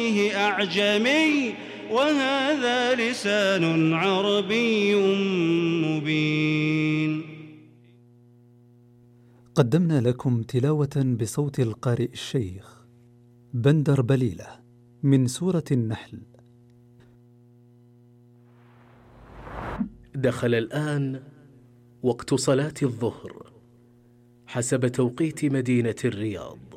فيه أعجمي وهذا لسان عربي مبين. قدمنا لكم تلاوة بصوت القارئ الشيخ بندر بليلة من سورة النحل. دخل الآن وقت صلاة الظهر حسب توقيت مدينة الرياض.